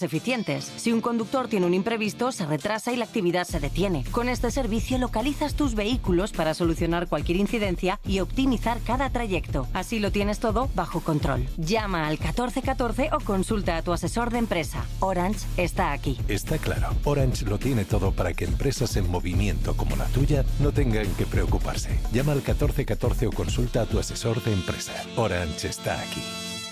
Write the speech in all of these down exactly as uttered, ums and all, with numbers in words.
eficientes. Si un conductor tiene un imprevisto, se retrasa y la actividad se detiene. Con este servicio localizas tus vehículos para solucionar cualquier incidencia y optimizar cada trayecto. Así lo tienes todo bajo control. Llama al catorce catorce o consulta a tu asesor de empresa. Orange está aquí. Está claro, Orange lo tiene todo para que empresas en movimiento como la tuya no tengan que preocuparse. Llama al catorce catorce o consulta a tu asesor de empresa. Orange está aquí.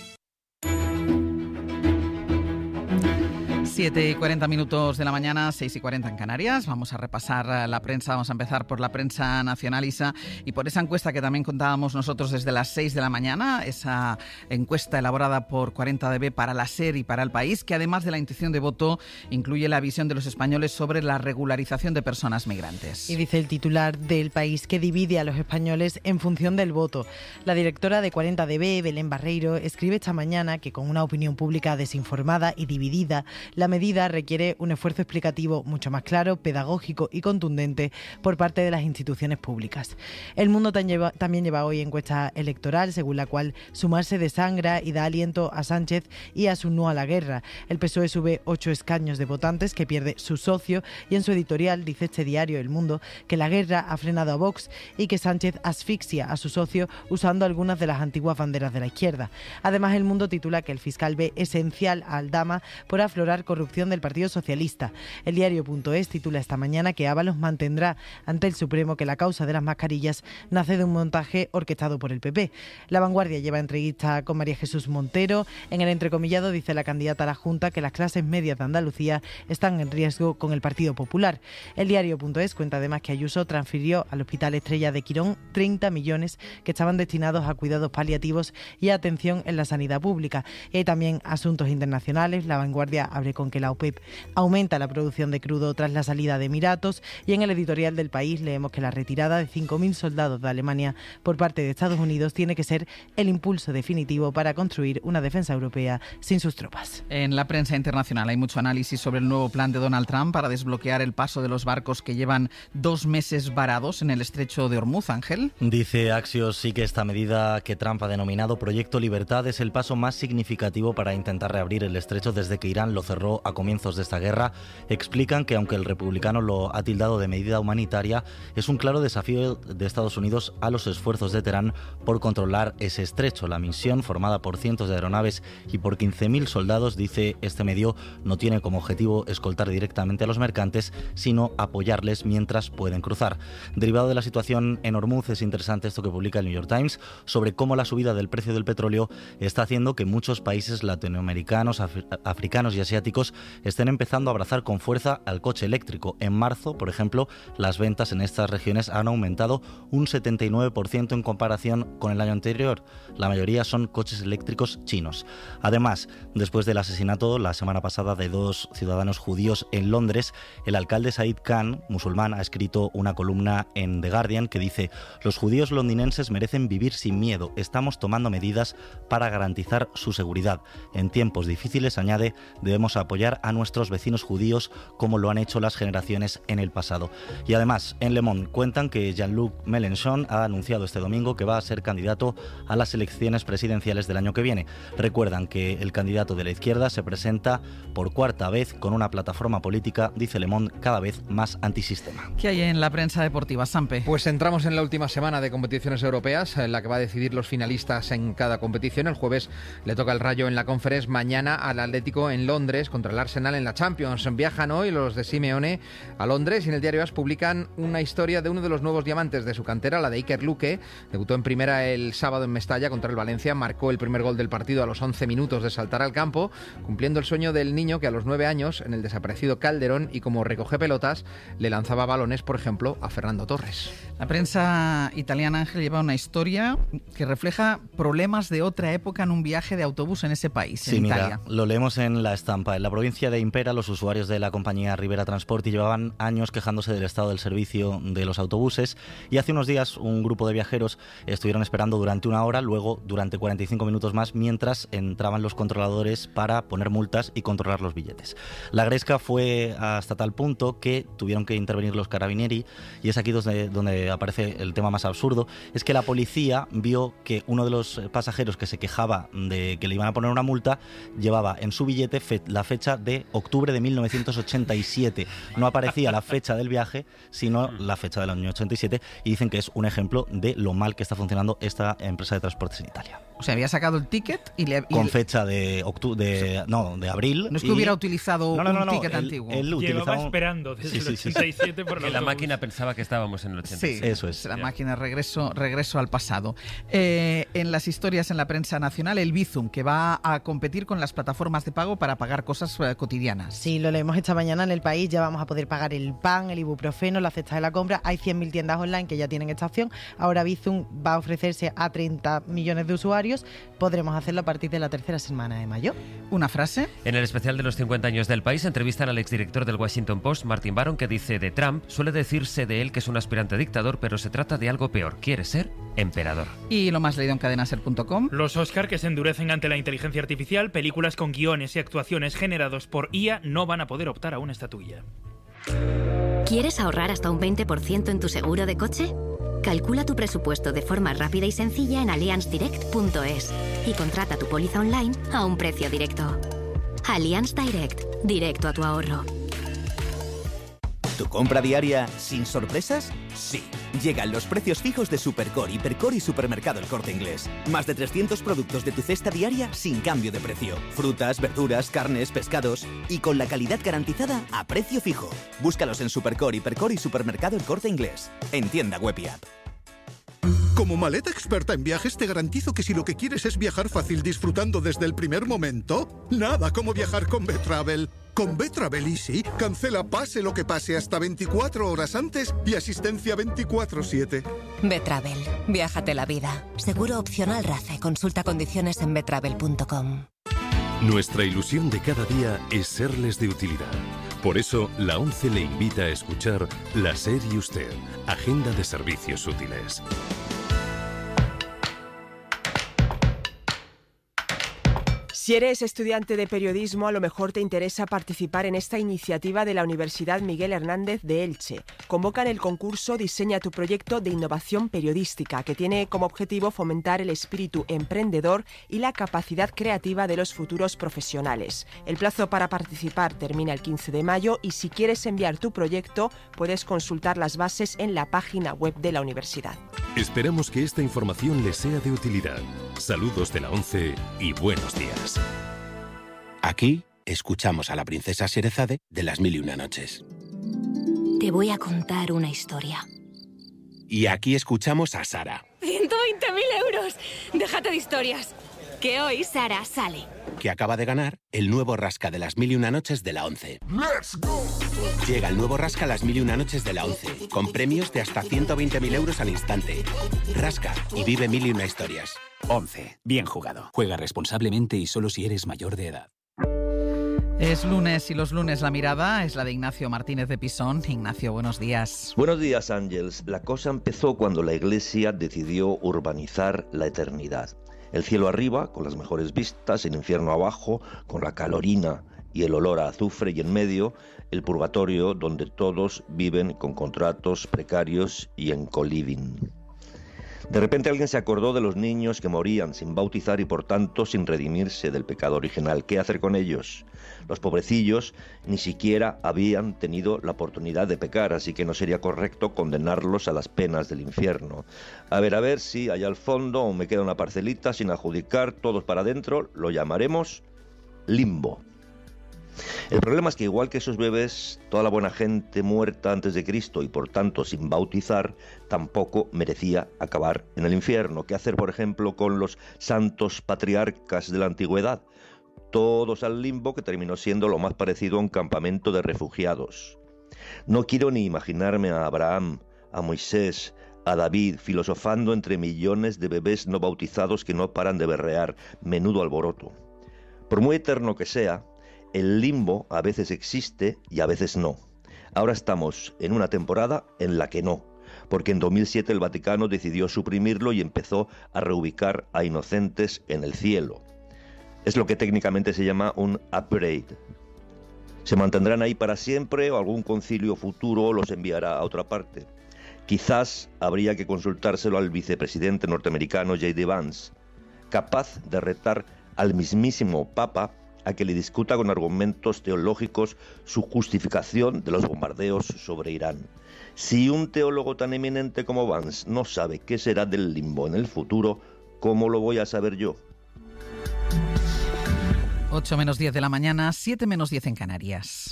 siete y cuarenta minutos de la mañana, seis y cuarenta en Canarias. Vamos a repasar la prensa, vamos a empezar por la prensa nacional, Isa, y por esa encuesta que también contábamos nosotros desde las seis de la mañana, esa encuesta elaborada por cuarenta D B para la SER y para El País, que además de la intención de voto, incluye la visión de los españoles sobre la regularización de personas migrantes. Y dice el titular del País que divide a los españoles en función del voto. La directora de cuarenta D B, Belén Barreiro, escribe esta mañana que con una opinión pública desinformada y dividida, la medida requiere un esfuerzo explicativo mucho más claro, pedagógico y contundente por parte de las instituciones públicas. El Mundo también lleva hoy encuesta electoral, según la cual sumarse desangra y da aliento a Sánchez y a su no a la guerra. El P S O E sube ocho escaños de votantes que pierde su socio y en su editorial dice este diario El Mundo que la guerra ha frenado a Vox y que Sánchez asfixia a su socio usando algunas de las antiguas banderas de la izquierda. Además, El Mundo titula que el fiscal ve esencial a Aldama por aflorar corrupción del Partido Socialista. El diario.es titula esta mañana que Ábalos mantendrá ante el Supremo que la causa de las mascarillas nace de un montaje orquestado por el P P. La Vanguardia lleva entrevista con María Jesús Montero. En el entrecomillado dice la candidata a la Junta que las clases medias de Andalucía están en riesgo con el Partido Popular. El diario.es cuenta además que Ayuso transfirió al Hospital Estrella de Quirón treinta millones que estaban destinados a cuidados paliativos y a atención en la sanidad pública. Y hay también asuntos internacionales. La Vanguardia abre con que la OPEP aumenta la producción de crudo tras la salida de Emiratos y en el editorial del País leemos que la retirada de cinco mil soldados de Alemania por parte de Estados Unidos tiene que ser el impulso definitivo para construir una defensa europea sin sus tropas. En la prensa internacional hay mucho análisis sobre el nuevo plan de Donald Trump para desbloquear el paso de los barcos que llevan dos meses varados en el estrecho de Hormuz, Ángel. Dice Axios sí que esta medida que Trump ha denominado Proyecto Libertad es el paso más significativo para intentar reabrir el estrecho desde que Irán lo cerró a comienzos de esta guerra. Explican que aunque el republicano lo ha tildado de medida humanitaria, es un claro desafío de Estados Unidos a los esfuerzos de Teherán por controlar ese estrecho. La misión, formada por cientos de aeronaves y por quince mil soldados, dice este medio, no tiene como objetivo escoltar directamente a los mercantes, sino apoyarles mientras pueden cruzar. Derivado de la situación en Hormuz, es interesante esto que publica el New York Times sobre cómo la subida del precio del petróleo está haciendo que muchos países latinoamericanos, af- africanos y asiáticos estén empezando a abrazar con fuerza al coche eléctrico. En marzo, por ejemplo, las ventas en estas regiones han aumentado un setenta y nueve por ciento en comparación con el año anterior. La mayoría son coches eléctricos chinos. Además, después del asesinato la semana pasada de dos ciudadanos judíos en Londres, el alcalde Said Khan, musulmán, ha escrito una columna en The Guardian que dice: los judíos londinenses merecen vivir sin miedo. Estamos tomando medidas para garantizar su seguridad. En tiempos difíciles, añade, debemos apoyar a nuestros vecinos judíos como lo han hecho las generaciones en el pasado. Y además, en Le Monde cuentan que Jean-Luc Mélenchon ha anunciado este domingo que va a ser candidato a las elecciones presidenciales del año que viene. Recuerdan que el candidato de la izquierda se presenta por cuarta vez con una plataforma política, dice Le Monde, cada vez más antisistema. ¿Qué hay en la prensa deportiva, Sampe? Pues entramos en la última semana de competiciones europeas, en la que va a decidir los finalistas en cada competición. El jueves le toca el Rayo en la Conference, mañana al Atlético en Londres contra el Arsenal en la Champions. Viajan hoy los de Simeone a Londres y en el diario AS publican una historia de uno de los nuevos diamantes de su cantera, la de Iker Luque. Debutó en primera el sábado en Mestalla contra el Valencia, marcó el primer gol del partido a los once minutos de saltar al campo, cumpliendo el sueño del niño que a los nueve años, en el desaparecido Calderón y como recoge pelotas, le lanzaba balones, por ejemplo, a Fernando Torres. La prensa italiana, Ángel, lleva una historia que refleja problemas de otra época en un viaje de autobús en ese país, sí, en mira, Italia. Lo leemos en la estampa. En la provincia de Impera, los usuarios de la compañía Rivera Transporti llevaban años quejándose del estado del servicio de los autobuses y hace unos días un grupo de viajeros estuvieron esperando durante una hora, luego durante cuarenta y cinco minutos más, mientras entraban los controladores para poner multas y controlar los billetes. La gresca fue hasta tal punto que tuvieron que intervenir los carabinieri y es aquí donde, donde aparece el tema más absurdo. Es que la policía vio que uno de los pasajeros que se quejaba de que le iban a poner una multa llevaba en su billete fe- la fecha fecha de octubre de mil novecientos ochenta y siete. No aparecía la fecha del viaje, sino la fecha del año ochenta y siete, y dicen que es un ejemplo de lo mal que está funcionando esta empresa de transportes en Italia. O sea, había sacado el ticket y le... Y con fecha de octubre, de, no, de abril. No es que y... hubiera utilizado no, no, no, un no, ticket él, antiguo. Él utilizaba... Llevaba esperando desde sí, sí, el ochenta y siete sí, sí. por que la máquina pensaba que estábamos en el ochenta y siete. Sí, eso es. La máquina regreso, regreso al pasado. Eh, en las historias en la prensa nacional, el Bizum, que va a competir con las plataformas de pago para pagar cosas eh, cotidianas. Sí, lo leemos esta mañana en El País. Ya vamos a poder pagar el pan, el ibuprofeno, la cesta de la compra. Hay cien mil tiendas online que ya tienen esta opción. Ahora Bizum va a ofrecerse a treinta millones de usuarios. Podremos hacerlo a partir de la tercera semana de mayo. ¿Una frase? En el especial de los cincuenta años del País entrevistan al exdirector del Washington Post, Martin Baron, que dice de Trump: suele decirse de él que es un aspirante a dictador, pero se trata de algo peor. Quiere ser emperador. Y lo más leído en cadenaser punto com. Los Oscar que se endurecen ante la inteligencia artificial. Películas con guiones y actuaciones generados por I A no van a poder optar a una estatuilla. ¿Quieres ahorrar hasta un veinte por ciento en tu seguro de coche? Calcula tu presupuesto de forma rápida y sencilla en allianz direct punto es y contrata tu póliza online a un precio directo. Allianz Direct, directo a tu ahorro. ¿Tu compra diaria sin sorpresas? Sí. Llegan los precios fijos de Supercore, Hipercore y Supermercado El Corte Inglés. Más de trescientos productos de tu cesta diaria sin cambio de precio. Frutas, verduras, carnes, pescados y con la calidad garantizada a precio fijo. Búscalos en Supercore, Hipercore y Supermercado El Corte Inglés. En tienda web y app. Como maleta experta en viajes, te garantizo que si lo que quieres es viajar fácil disfrutando desde el primer momento, nada como viajar con B-Travel. Con B-Travel Easy, cancela pase lo que pase hasta veinticuatro horas antes y asistencia veinticuatro siete. B-Travel. Viájate la vida. Seguro opcional RACE. Consulta condiciones en betravel punto com. Nuestra ilusión de cada día es serles de utilidad. Por eso, la ONCE le invita a escuchar La SER y Usted, Agenda de Servicios Útiles. Si eres estudiante de periodismo, a lo mejor te interesa participar en esta iniciativa de la Universidad Miguel Hernández de Elche. Convocan el concurso Diseña tu proyecto de innovación periodística, que tiene como objetivo fomentar el espíritu emprendedor y la capacidad creativa de los futuros profesionales. El plazo para participar termina el quince de mayo y si quieres enviar tu proyecto, puedes consultar las bases en la página web de la universidad. Esperamos que esta información les sea de utilidad. Saludos de la ONCE y buenos días. Aquí escuchamos a la princesa Sherezade de Las Mil y Una Noches. Te voy a contar una historia. Y aquí escuchamos a Sara, ciento veinte mil euros. Déjate de historias. Que hoy Sara sale. que acaba de ganar el nuevo Rasca de Las Mil y Una Noches de la ONCE. ¡Let's go! Llega el nuevo Rasca Las Mil y Una Noches de la ONCE, con premios de hasta ciento veinte mil euros al instante. Rasca y vive mil y una historias. ONCE. Bien jugado. Juega responsablemente y solo si eres mayor de edad. Es lunes y los lunes la mirada es la de Ignacio Martínez de Pisón. Ignacio, buenos días. Buenos días, Ángeles. La cosa empezó cuando la Iglesia decidió urbanizar la eternidad. El cielo arriba, con las mejores vistas, el infierno abajo, con la calorina y el olor a azufre, y en medio, el purgatorio, donde todos viven con contratos precarios y en co-living. De repente alguien se acordó de los niños que morían sin bautizar y por tanto sin redimirse del pecado original. ¿Qué hacer con ellos? Los pobrecillos ni siquiera habían tenido la oportunidad de pecar, así que no sería correcto condenarlos a las penas del infierno. A ver, a ver si allá al fondo aún me queda una parcelita sin adjudicar, todos para adentro, lo llamaremos limbo. El problema es que igual que esos bebés, toda la buena gente muerta antes de Cristo y por tanto sin bautizar, tampoco merecía acabar en el infierno. ¿Qué hacer, por ejemplo, con los santos patriarcas de la antigüedad? Todos al limbo, que terminó siendo lo más parecido a un campamento de refugiados. No quiero ni imaginarme a Abraham, a Moisés, a David, filosofando entre millones de bebés no bautizados que no paran de berrear. Menudo alboroto. Por muy eterno que sea, el limbo a veces existe y a veces no. Ahora estamos en una temporada en la que no, porque en dos mil siete el Vaticano decidió suprimirlo y empezó a reubicar a inocentes en el cielo. Es lo que técnicamente se llama un upgrade. ¿Se mantendrán ahí para siempre o algún concilio futuro los enviará a otra parte? Quizás habría que consultárselo al vicepresidente norteamericano J D Vance, capaz de retar al mismísimo Papa a que le discuta con argumentos teológicos su justificación de los bombardeos sobre Irán. Si un teólogo tan eminente como Vance no sabe qué será del limbo en el futuro, ¿cómo lo voy a saber yo? ocho menos diez de la mañana, siete menos diez en Canarias.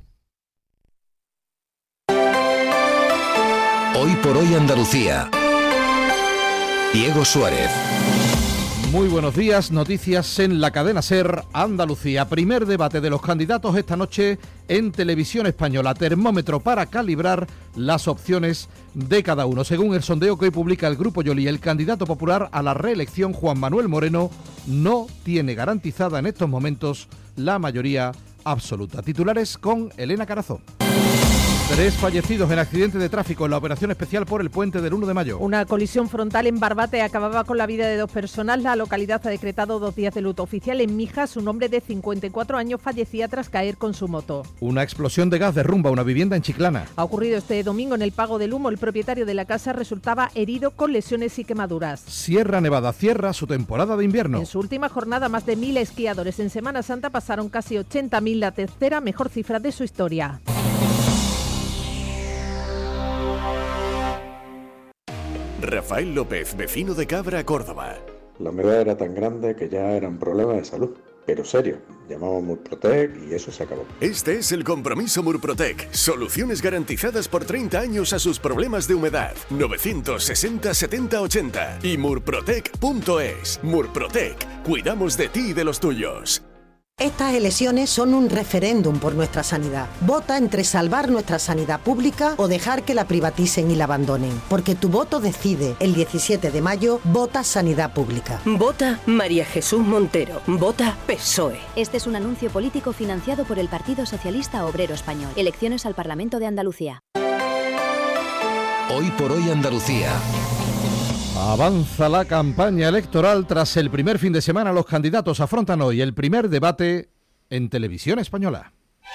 Hoy por hoy Andalucía. Diego Suárez. Muy buenos días, noticias en la cadena SER Andalucía. Primer debate de los candidatos esta noche en Televisión Española. Termómetro para calibrar las opciones de cada uno. Según el sondeo que hoy publica el Grupo Yoli, el candidato popular a la reelección, Juan Manuel Moreno, no tiene garantizada en estos momentos la mayoría absoluta. Titulares con Elena Carazón. Tres fallecidos en accidente de tráfico en la operación especial por el puente del uno de mayo. Una colisión frontal en Barbate acababa con la vida de dos personas. La localidad ha decretado dos días de luto oficial. En Mijas, un hombre de cincuenta y cuatro años fallecía tras caer con su moto. Una explosión de gas derrumba una vivienda en Chiclana. Ha ocurrido este domingo en el Pago del Humo. El propietario de la casa resultaba herido con lesiones y quemaduras. Sierra Nevada cierra su temporada de invierno. En su última jornada, más de mil esquiadores en Semana Santa pasaron casi ochenta mil, la tercera mejor cifra de su historia. Rafael López, vecino de Cabra, Córdoba. La humedad era tan grande que ya era un problema de salud, pero serio. Llamamos Murprotec y eso se acabó. Este es el compromiso Murprotec. Soluciones garantizadas por treinta años a sus problemas de humedad. novecientos sesenta setenta ochenta y murprotec punto es. Murprotec. Cuidamos de ti y de los tuyos. Estas elecciones son un referéndum por nuestra sanidad. Vota entre salvar nuestra sanidad pública o dejar que la privaticen y la abandonen. Porque tu voto decide. El diecisiete de mayo, vota sanidad pública. Vota María Jesús Montero. Vota P S O E. Este es un anuncio político financiado por el Partido Socialista Obrero Español. Elecciones al Parlamento de Andalucía. Hoy por hoy Andalucía. Avanza la campaña electoral. Tras el primer fin de semana, los candidatos afrontan hoy el primer debate en Televisión Española.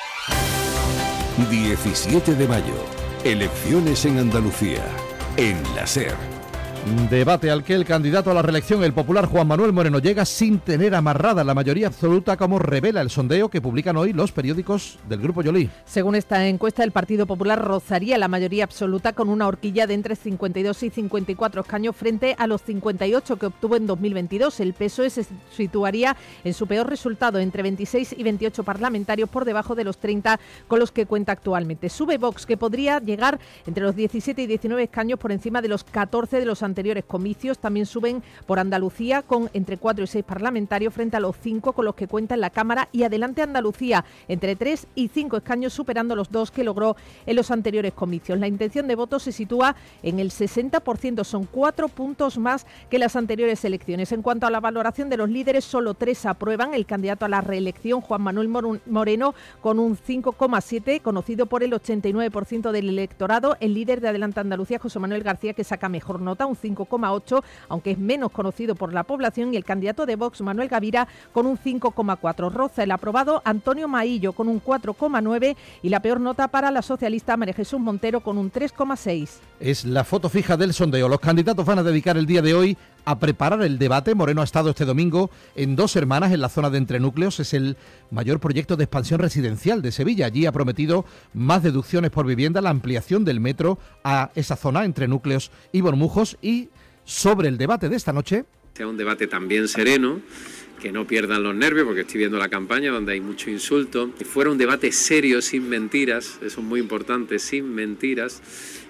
diecisiete de mayo. Elecciones en Andalucía. En la SER. Debate al que el candidato a la reelección, el popular Juan Manuel Moreno, llega sin tener amarrada la mayoría absoluta, como revela el sondeo que publican hoy los periódicos del Grupo Yoli. Según esta encuesta, el Partido Popular rozaría la mayoría absoluta con una horquilla de entre cincuenta y dos y cincuenta y cuatro escaños frente a los cincuenta y ocho que obtuvo en dos mil veintidós. El P S O E se situaría en su peor resultado, entre veintiséis y veintiocho parlamentarios, por debajo de los treinta con los que cuenta actualmente. Sube Vox, que podría llegar entre los diecisiete y diecinueve escaños por encima de los catorce de los anteriores comicios. También suben por Andalucía con entre cuatro y seis parlamentarios frente a los cinco con los que cuenta en la Cámara, y Adelante Andalucía entre tres y cinco escaños, superando los dos que logró en los anteriores comicios. La intención de voto se sitúa en el sesenta por ciento, son cuatro puntos más que las anteriores elecciones. En cuanto a la valoración de los líderes, solo tres aprueban. El candidato a la reelección, Juan Manuel Moreno, con un cinco coma siete, conocido por el ochenta y nueve por ciento del electorado. El líder de Adelante Andalucía, José Manuel García, que saca mejor nota, un cinco coma ocho, aunque es menos conocido por la población, y el candidato de Vox, Manuel Gavira, con un cinco coma cuatro. Roza el aprobado Antonio Maillo con un cuatro coma nueve, y la peor nota para la socialista María Jesús Montero con un tres coma seis. Es la foto fija del sondeo. Los candidatos van a dedicar el día de hoy a preparar el debate. Moreno ha estado este domingo en Dos Hermanas, en la zona de Entrenúcleos. Es el mayor proyecto de expansión residencial de Sevilla. Allí ha prometido más deducciones por vivienda, la ampliación del metro a esa zona, Entrenúcleos y Bormujos. Y sobre el debate de esta noche, sea un debate también sereno, que no pierdan los nervios, porque estoy viendo la campaña donde hay mucho insulto, que fuera un debate serio, sin mentiras, eso es muy importante, sin mentiras,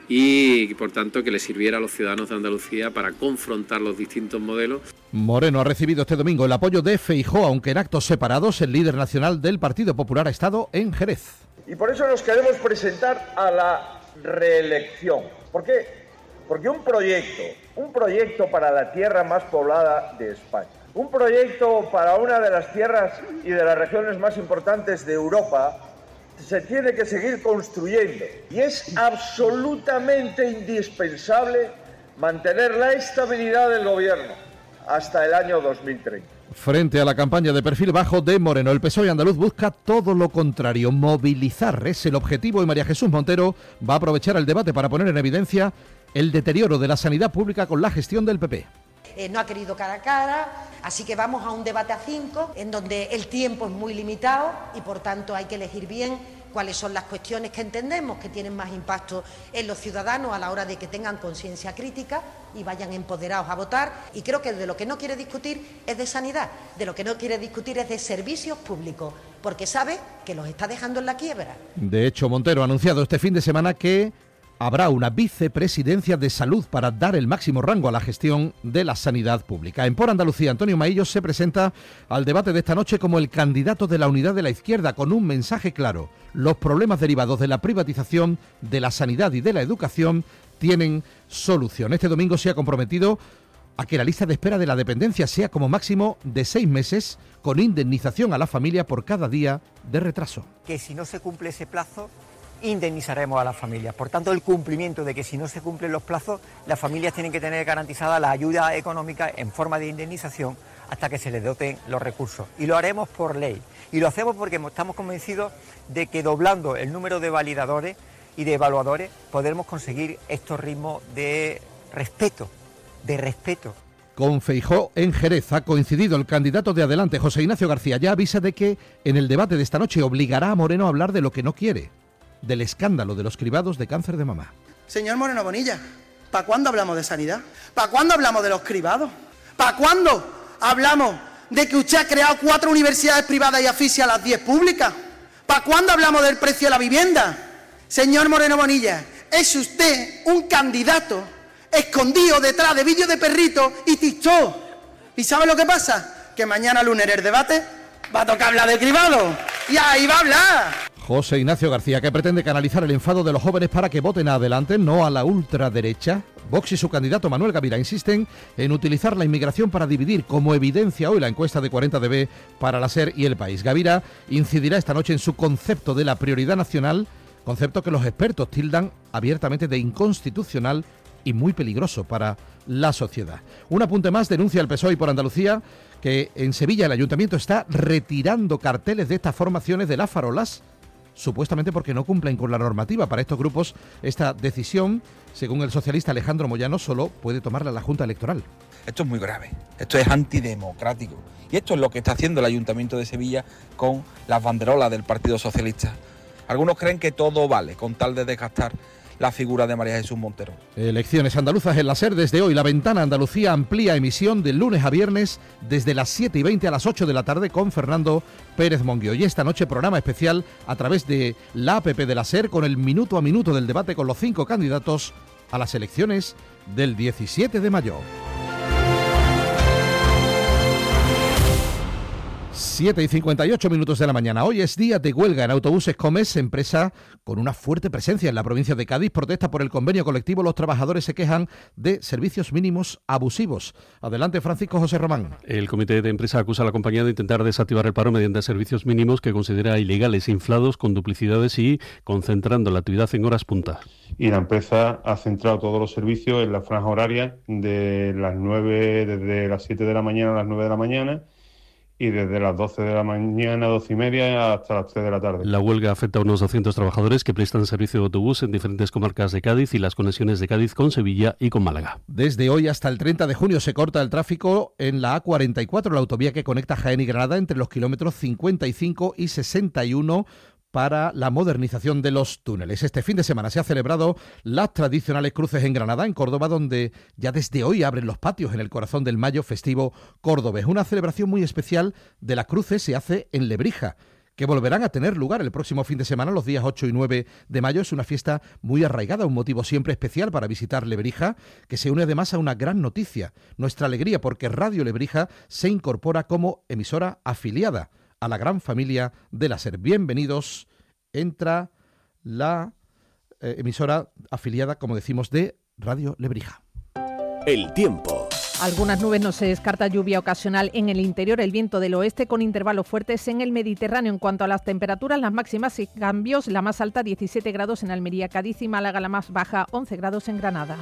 y por tanto que le sirviera a los ciudadanos de Andalucía para confrontar los distintos modelos. Moreno ha recibido este domingo el apoyo de Feijóo, aunque en actos separados. El líder nacional del Partido Popular ha estado en Jerez. Y por eso nos queremos presentar a la reelección. ¿Por qué? Porque un proyecto, un proyecto para la tierra más poblada de España, un proyecto para una de las tierras y de las regiones más importantes de Europa, se tiene que seguir construyendo. Y es absolutamente indispensable mantener la estabilidad del gobierno hasta el año dos mil treinta. Frente a la campaña de perfil bajo de Moreno, el P S O E andaluz busca todo lo contrario, movilizar. Es el objetivo, y María Jesús Montero va a aprovechar el debate para poner en evidencia el deterioro de la sanidad pública con la gestión del P P. eh, no ha querido cara a cara, así que vamos a un debate a cinco, en donde el tiempo es muy limitado y por tanto hay que elegir bien cuáles son las cuestiones que entendemos que tienen más impacto en los ciudadanos a la hora de que tengan conciencia crítica y vayan empoderados a votar. Y creo que de lo que no quiere discutir es de sanidad, de lo que no quiere discutir es de servicios públicos, porque sabe que los está dejando en la quiebra. De hecho, Montero ha anunciado este fin de semana que habrá una vicepresidencia de salud para dar el máximo rango a la gestión de la sanidad pública. En Por Andalucía, Antonio Maillos se presenta al debate de esta noche como el candidato de la unidad de la izquierda, con un mensaje claro: los problemas derivados de la privatización de la sanidad y de la educación tienen solución. Este domingo se ha comprometido a que la lista de espera de la dependencia sea como máximo de seis meses, con indemnización a la familia por cada día de retraso. Que si no se cumple ese plazo, indemnizaremos a las familias. Por tanto, el cumplimiento de que si no se cumplen los plazos, las familias tienen que tener garantizada la ayuda económica en forma de indemnización hasta que se les doten los recursos. Y lo haremos por ley. Y lo hacemos porque estamos convencidos de que doblando el número de validadores y de evaluadores podremos conseguir estos ritmos de respeto, de respeto. Con Feijóo en Jerez ha coincidido el candidato de Adelante, José Ignacio García. Ya avisa de que en el debate de esta noche obligará a Moreno a hablar de lo que no quiere: del escándalo de los cribados de cáncer de mama. Señor Moreno Bonilla, ¿para cuándo hablamos de sanidad? ¿Para cuándo hablamos de los cribados? ¿Para cuándo hablamos de que usted ha creado cuatro universidades privadas y asfixia a las diez públicas? ¿Para cuándo hablamos del precio de la vivienda? Señor Moreno Bonilla, es usted un candidato escondido detrás de vídeos de perritos y TikTok. ¿Y sabe lo que pasa? Que mañana lunes en el debate va a tocar hablar de cribado. Y ahí va a hablar. José Ignacio García, que pretende canalizar el enfado de los jóvenes para que voten a Adelante, no a la ultraderecha. Vox y su candidato Manuel Gavira insisten en utilizar la inmigración para dividir, como evidencia hoy la encuesta de cuarenta D B para la SER y El País. Gavira incidirá esta noche en su concepto de la prioridad nacional, concepto que los expertos tildan abiertamente de inconstitucional y muy peligroso para la sociedad. Un apunte más: denuncia el P S O E y Por Andalucía que en Sevilla el ayuntamiento está retirando carteles de estas formaciones de las farolas, supuestamente porque no cumplen con la normativa. Para estos grupos, esta decisión, según el socialista Alejandro Moyano, solo puede tomarla la Junta Electoral. Esto es muy grave, esto es antidemocrático, y esto es lo que está haciendo el Ayuntamiento de Sevilla con las banderolas del Partido Socialista. Algunos creen que todo vale con tal de desgastar la figura de María Jesús Montero. Elecciones andaluzas en la SER. Desde hoy, La Ventana Andalucía amplía emisión de lunes a viernes desde las siete y veinte a las ocho de la tarde con Fernando Pérez Monguio. Y esta noche programa especial a través de la app de la SER con el minuto a minuto del debate con los cinco candidatos a las elecciones del diecisiete de mayo. siete y cincuenta y ocho minutos de la mañana. Hoy es día de huelga en Autobuses Comes, empresa con una fuerte presencia en la provincia de Cádiz. Protesta por el convenio colectivo. Los trabajadores se quejan de servicios mínimos abusivos. Adelante, Francisco José Román. El comité de empresa acusa a la compañía de intentar desactivar el paro mediante servicios mínimos que considera ilegales, inflados, con duplicidades y concentrando la actividad en horas punta. Y la empresa ha centrado todos los servicios en la franja horaria de las nueve, desde las siete de la mañana a las nueve de la mañana, y desde las doce de la mañana, doce y media, hasta las tres de la tarde. La huelga afecta a unos doscientos trabajadores que prestan servicio de autobús en diferentes comarcas de Cádiz y las conexiones de Cádiz con Sevilla y con Málaga. Desde hoy hasta el treinta de junio se corta el tráfico en la A cuarenta y cuatro, la autovía que conecta Jaén y Granada, entre los kilómetros cincuenta y cinco y sesenta y uno, para la modernización de los túneles. Este fin de semana se han celebrado las tradicionales cruces en Granada, en Córdoba, donde ya desde hoy abren los patios en el corazón del mayo festivo cordobés. Una celebración muy especial de las cruces se hace en Lebrija, que volverán a tener lugar el próximo fin de semana, los días ocho y nueve de mayo. Es una fiesta muy arraigada, un motivo siempre especial para visitar Lebrija, que se une además a una gran noticia, nuestra alegría, porque Radio Lebrija se incorpora como emisora afiliada a la gran familia de la SER. Bienvenidos, entra la eh, emisora afiliada, como decimos, de Radio Lebrija. El tiempo. Algunas nubes, no se descarta lluvia ocasional en el interior, el viento del oeste con intervalos fuertes en el Mediterráneo. En cuanto a las temperaturas, las máximas sin cambios, la más alta diecisiete grados en Almería, Cádiz y Málaga, la más baja once grados en Granada.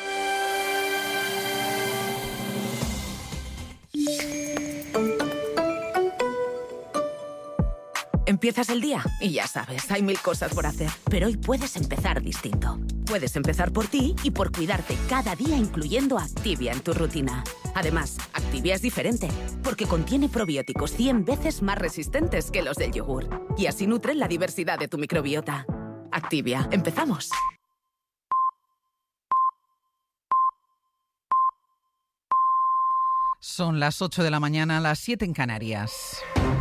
Empiezas el día y ya sabes, hay mil cosas por hacer. Pero hoy puedes empezar distinto. Puedes empezar por ti y por cuidarte cada día, incluyendo Activia en tu rutina. Además, Activia es diferente, porque contiene probióticos cien veces más resistentes que los del yogur. Y así nutren la diversidad de tu microbiota. Activia, empezamos. Son las ocho de la mañana, las siete en Canarias.